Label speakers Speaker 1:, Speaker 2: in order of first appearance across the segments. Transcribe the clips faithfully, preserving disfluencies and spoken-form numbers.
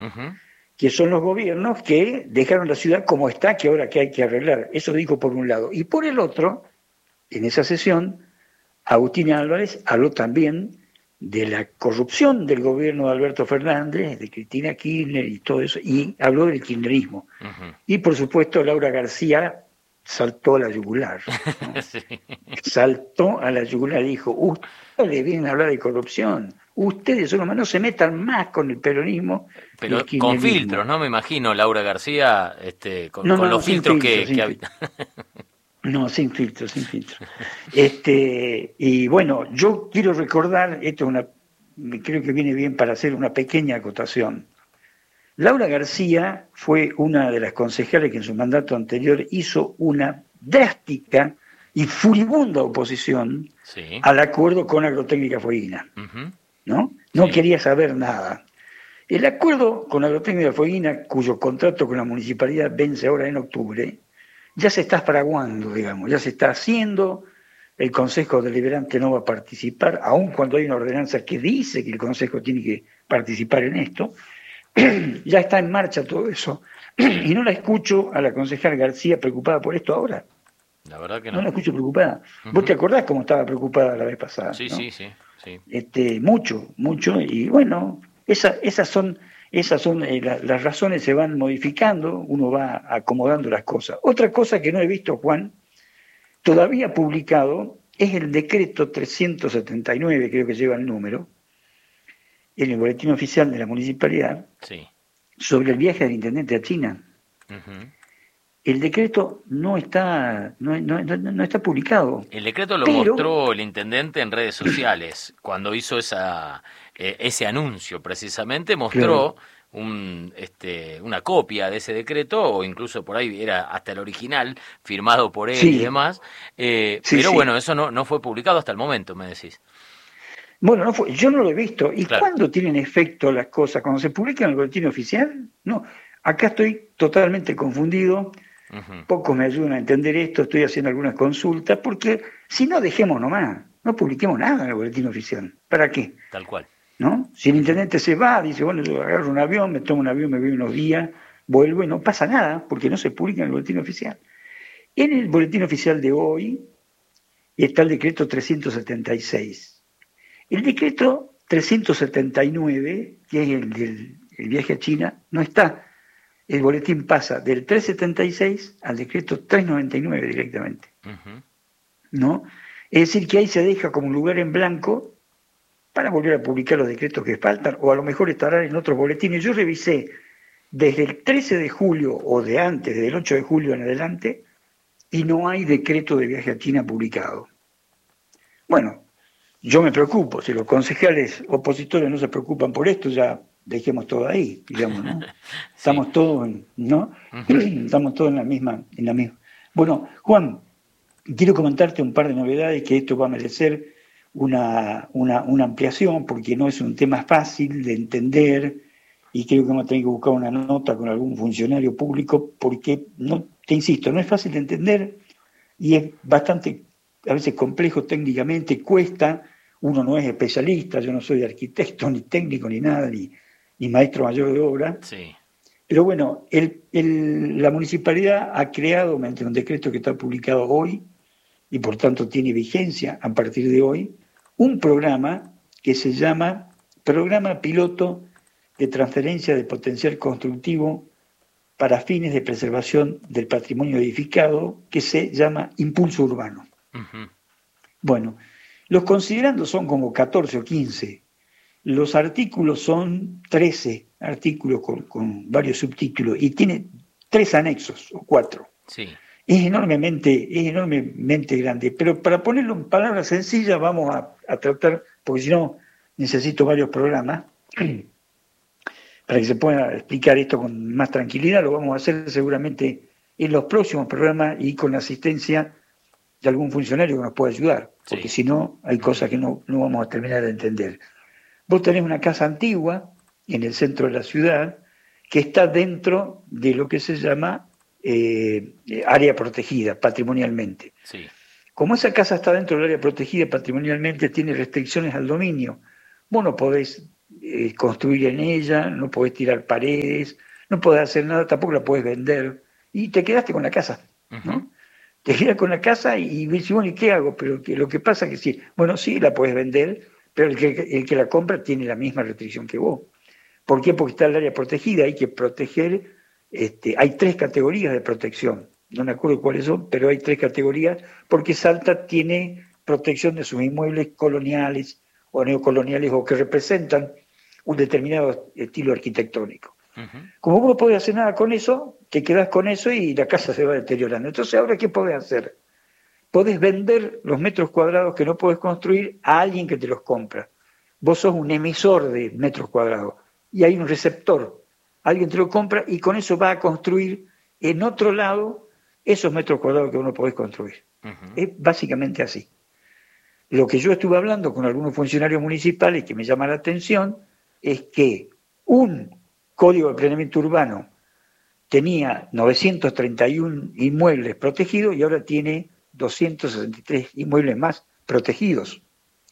Speaker 1: Uh-huh.
Speaker 2: que son los gobiernos que dejaron la ciudad como está, que ahora que hay que arreglar. Eso dijo por un lado. Y por el otro, en esa sesión, Agustín Álvarez habló también de la corrupción del gobierno de Alberto Fernández, de Cristina Kirchner y todo eso, y habló del kirchnerismo.
Speaker 1: Uh-huh.
Speaker 2: Y por supuesto Laura García saltó a la yugular, ¿no?
Speaker 1: Sí.
Speaker 2: Saltó a la yugular y dijo, ustedes vienen a hablar de corrupción, ustedes son humanos, no se metan más con el peronismo y el
Speaker 1: Pero con
Speaker 2: kirchnerismo.
Speaker 1: filtros, ¿no? Me imagino, Laura García, este, con,
Speaker 2: No,
Speaker 1: con
Speaker 2: no,
Speaker 1: los
Speaker 2: sin
Speaker 1: filtros
Speaker 2: filtro,
Speaker 1: que,
Speaker 2: sin
Speaker 1: que
Speaker 2: filtro.
Speaker 1: habitan.
Speaker 2: No, sin filtro, sin filtro. Este, y bueno, yo quiero recordar, esto es una, creo que viene bien para hacer una pequeña acotación. Laura García fue una de las concejales que en su mandato anterior hizo una drástica y furibunda oposición
Speaker 1: Sí.
Speaker 2: al acuerdo con Agrotécnica Fueguina,
Speaker 1: Uh-huh.
Speaker 2: ¿no? No
Speaker 1: Sí.
Speaker 2: quería saber nada. El acuerdo con Agrotécnica Fueguina, cuyo contrato con la municipalidad vence ahora en octubre, ya se está fraguando, digamos, ya se está haciendo, el Consejo Deliberante no va a participar, aun cuando hay una ordenanza que dice que el Consejo tiene que participar en esto, ya está en marcha todo eso,
Speaker 1: Sí.
Speaker 2: y no la escucho a la concejal García preocupada por esto ahora,
Speaker 1: La verdad que
Speaker 2: no
Speaker 1: no.
Speaker 2: la escucho preocupada. Vos te
Speaker 1: Uh-huh.
Speaker 2: acordás cómo estaba preocupada la vez pasada,
Speaker 1: Sí,
Speaker 2: ¿no?
Speaker 1: sí, sí, sí.
Speaker 2: Este, mucho, mucho, y bueno, esa, esas son, esas son eh, la, las razones se van modificando, uno va acomodando las cosas. Otra cosa que no he visto, Juan, todavía publicado, es el decreto trescientos setenta y nueve, creo que lleva el número, en el boletín oficial de la municipalidad,
Speaker 1: Sí.
Speaker 2: sobre el viaje del intendente a China.
Speaker 1: Uh-huh.
Speaker 2: El decreto no está, no, no, no, no está publicado,
Speaker 1: El decreto lo
Speaker 2: pero
Speaker 1: mostró el intendente en redes sociales cuando hizo esa eh, ese anuncio precisamente mostró
Speaker 2: claro,
Speaker 1: un este una copia de ese decreto o incluso por ahí era hasta el original firmado por él y
Speaker 2: sí,
Speaker 1: demás, eh,
Speaker 2: sí,
Speaker 1: pero bueno,
Speaker 2: sí.
Speaker 1: eso no no fue publicado hasta el momento, me decís.
Speaker 2: Bueno, no fue, yo no lo he visto. ¿Y
Speaker 1: Claro.
Speaker 2: cuándo tienen efecto las cosas? ¿Cuando se publican en el boletín oficial? No, acá estoy totalmente confundido.
Speaker 1: Uh-huh.
Speaker 2: Pocos me ayudan a entender esto, estoy haciendo algunas consultas, porque si no, dejemos nomás, no publiquemos nada en el boletín oficial. ¿Para qué?
Speaker 1: Tal cual.
Speaker 2: ¿No? Si el
Speaker 1: Uh-huh.
Speaker 2: intendente se va, dice, bueno, yo agarro un avión, me tomo un avión, me voy unos días, vuelvo y no pasa nada, porque no se publica en el boletín oficial. En el boletín oficial de hoy está el decreto trescientos setenta y seis. El decreto trescientos setenta y nueve, que es el del el viaje a China, no está. El boletín pasa del trescientos setenta y seis al decreto trescientos noventa y nueve directamente,
Speaker 1: Uh-huh.
Speaker 2: ¿no? Es decir, que ahí se deja como un lugar en blanco para volver a publicar los decretos que faltan, o a lo mejor estarán en otros boletines. Yo revisé desde el trece de julio o de antes, desde el ocho de julio en adelante, y no hay decreto de viaje a China publicado. Bueno, yo me preocupo, si los concejales opositores no se preocupan por esto, ya dejemos todo ahí, digamos, ¿no?
Speaker 1: Sí.
Speaker 2: Estamos todos, en, ¿no?
Speaker 1: Uh-huh.
Speaker 2: Estamos todos en la misma, en la misma. Bueno, Juan, quiero comentarte un par de novedades que esto va a merecer una, una, una ampliación, porque no es un tema fácil de entender, y creo que vamos a tener que buscar una nota con algún funcionario público, porque, no, te insisto, no es fácil de entender y es bastante, a veces complejo técnicamente, cuesta, uno no es especialista, yo no soy arquitecto, ni técnico, ni nada, ni, ni maestro mayor de obra,
Speaker 1: Sí.
Speaker 2: pero bueno, el, el, la municipalidad ha creado, mediante un decreto que está publicado hoy, y por tanto tiene vigencia a partir de hoy, un programa que se llama Programa Piloto de Transferencia de Potencial Constructivo para fines de preservación del patrimonio edificado, que se llama Impulso Urbano.
Speaker 1: Uh-huh.
Speaker 2: Bueno, los considerandos son como catorce o quince, los artículos son trece artículos con, con varios subtítulos y tiene tres anexos o cuatro.
Speaker 1: Sí.
Speaker 2: Es enormemente, es enormemente grande, pero para ponerlo en palabras sencillas vamos a, a tratar, porque si no necesito varios programas, para que se pueda explicar esto con más tranquilidad, lo vamos a hacer seguramente en los próximos programas y con la asistencia de algún funcionario que nos pueda ayudar, porque
Speaker 1: Sí.
Speaker 2: si no hay cosas que no, no vamos a terminar de entender. Vos tenés una casa antigua en el centro de la ciudad que está dentro de lo que se llama eh, área protegida patrimonialmente.
Speaker 1: Sí.
Speaker 2: Como esa casa está dentro del área protegida patrimonialmente, tiene restricciones al dominio. Vos no podés eh, construir en ella, no podés tirar paredes, no podés hacer nada, tampoco la podés vender, y te quedaste con la casa, ¿no? Uh-huh. Te quedas con la casa y dices, bueno, ¿y qué hago? Pero que, lo que pasa es que sí, bueno, sí, la podés vender, pero el que, el que la compra tiene la misma restricción que vos. ¿Por qué? Porque está el área protegida, hay que proteger, este, hay tres categorías de protección, no me acuerdo cuáles son, pero hay tres categorías, porque Salta tiene protección de sus inmuebles coloniales o neocoloniales o que representan un determinado estilo arquitectónico. Uh-huh. Como vos no podés hacer nada con eso, te quedás con eso y la casa se va deteriorando. Entonces, ¿ahora qué podés hacer? Podés vender los metros cuadrados que no podés construir a alguien que te los compra. Vos sos un emisor de metros cuadrados y hay un receptor. Alguien te lo compra y con eso va a construir en otro lado esos metros cuadrados que vos no podés construir. Uh-huh. Es básicamente así. Lo que yo estuve hablando con algunos funcionarios municipales que me llama la atención es que un Código de Planeamiento Urbano tenía novecientos treinta y uno inmuebles protegidos y ahora tiene doscientos sesenta y tres inmuebles más protegidos.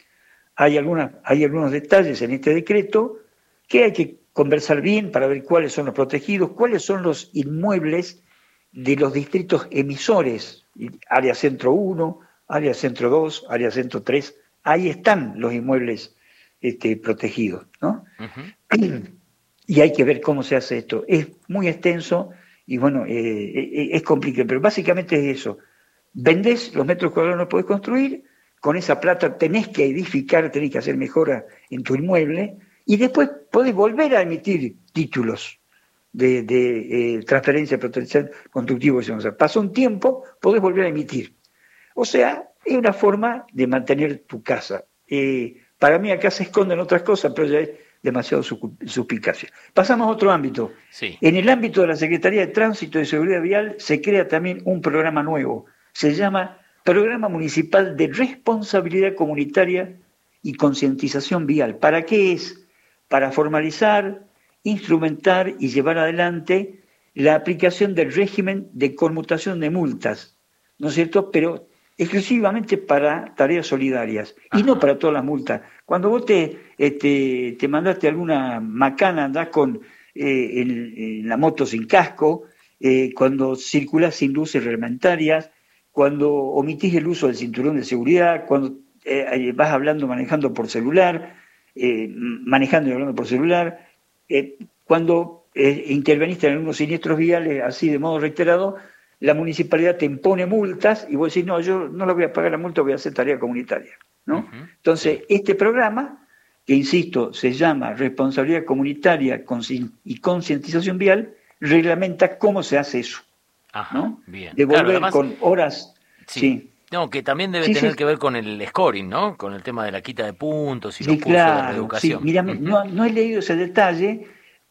Speaker 2: Hay, algunas, hay algunos detalles en este decreto que hay que conversar bien para ver cuáles son los protegidos, cuáles son los inmuebles de los distritos emisores, área centro uno, área centro dos, área centro tres, ahí están los inmuebles este, protegidos, ¿no? Uh-huh. Y hay que ver cómo se hace esto. Es muy extenso y bueno, eh, es complicado, pero básicamente es eso. Vendés los metros cuadrados que no podés construir, con esa plata tenés que edificar, tenés que hacer mejoras en tu inmueble y después podés volver a emitir títulos de, de eh, transferencia de potencial constructivo. O sea, pasa un tiempo, podés volver a emitir. O sea, es una forma de mantener tu casa. Eh, para mí acá se esconden otras cosas, pero ya es demasiado suspicacia. Pasamos a otro ámbito.
Speaker 1: Sí.
Speaker 2: En el ámbito de la Secretaría de Tránsito y Seguridad Vial se crea también un programa nuevo. Se llama Programa Municipal de Responsabilidad Comunitaria y Concientización Vial. ¿Para qué es? Para formalizar, instrumentar y llevar adelante la aplicación del régimen de conmutación de multas, ¿no es cierto? Pero exclusivamente para tareas solidarias y no para todas las multas. Cuando vos te, este, te mandaste alguna macana, andás con eh, en, en la moto sin casco, eh, cuando circulás sin luces reglamentarias, cuando omitís el uso del cinturón de seguridad, cuando eh, vas hablando, manejando por celular, eh, manejando y hablando por celular, eh, cuando eh, interveniste en algunos siniestros viales así de modo reiterado, la municipalidad te impone multas y vos decís, no, yo no la voy a pagar la multa, voy a hacer tarea comunitaria, ¿no? Uh-huh. Entonces, sí. Este programa, que insisto, se llama Responsabilidad Comunitaria y Concientización Vial, reglamenta cómo se hace eso.
Speaker 1: Ajá,
Speaker 2: ¿no?
Speaker 1: Bien.
Speaker 2: Devolver
Speaker 1: claro, además,
Speaker 2: con horas.
Speaker 1: Sí.
Speaker 2: sí.
Speaker 1: No, que también debe
Speaker 2: sí,
Speaker 1: tener
Speaker 2: sí.
Speaker 1: que ver con el scoring, ¿no? Con el tema de la quita de puntos y
Speaker 2: sí,
Speaker 1: los cursos
Speaker 2: claro,
Speaker 1: de reeducación.
Speaker 2: Sí, mira,
Speaker 1: uh-huh.
Speaker 2: no, no he leído ese detalle,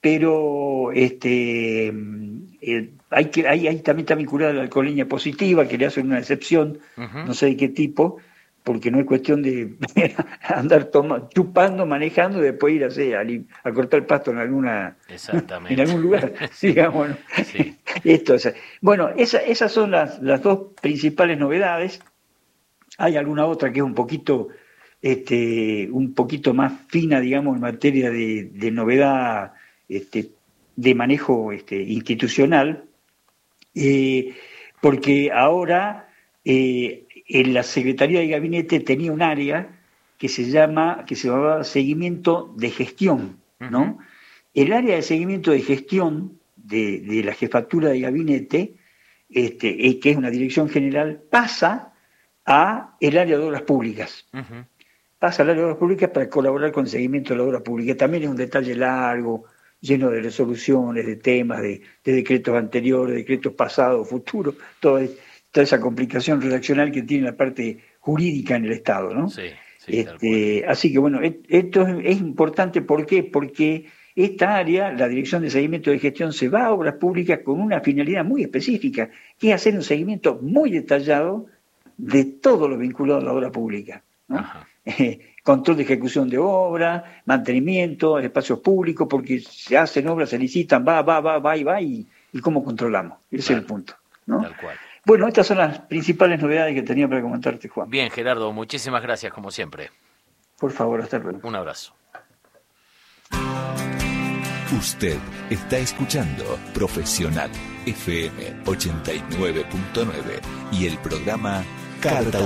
Speaker 2: pero este eh, hay que hay, hay también está vinculada a la alcoholemia positiva, que le hacen una excepción, uh-huh. no sé de qué tipo, porque no es cuestión de andar toma, chupando, manejando y después ir a, hacer, a, a cortar el pasto en alguna
Speaker 1: Exactamente.
Speaker 2: en algún lugar,
Speaker 1: sí.
Speaker 2: digamos.
Speaker 1: Sí.
Speaker 2: Esto, o sea, bueno, esa, esas son las, las dos principales novedades. Hay alguna otra que es un poquito, este, un poquito más fina, digamos, en materia de, de novedad, este, de manejo este, institucional, eh, porque ahora eh, en la Secretaría de Gabinete tenía un área que se llama, que se llamaba seguimiento de gestión, ¿no? Uh-huh. El área de seguimiento de gestión de, de la jefatura de gabinete, este, que es una dirección general, pasa a el área de obras públicas. Uh-huh. Pasa al área de obras públicas para colaborar con el seguimiento de la obra pública. También es un detalle largo, lleno de resoluciones, de temas, de, de decretos anteriores, decretos pasados, futuros, toda, toda esa complicación redaccional que tiene la parte jurídica en el Estado, ¿no?
Speaker 1: Sí, sí,
Speaker 2: este, así que bueno, esto es, es importante, ¿por qué? Porque esta área, la Dirección de Seguimiento de Gestión, se va a obras públicas con una finalidad muy específica, que es hacer un seguimiento muy detallado de todo lo vinculado a la obra pública, ¿no? Eh, control de ejecución de obra, mantenimiento, espacios públicos, porque se hacen obras, se licitan, va, va, va, va y va, y, y cómo controlamos. Ese claro. es el punto, ¿no?
Speaker 1: Tal cual.
Speaker 2: Bueno, estas son las principales novedades que tenía para comentarte, Juan.
Speaker 1: Bien, Gerardo, muchísimas gracias, como siempre.
Speaker 2: Por favor, hasta luego.
Speaker 1: Un abrazo.
Speaker 3: Usted está escuchando Profesional F M ochenta y nueve punto nueve y el programa Carta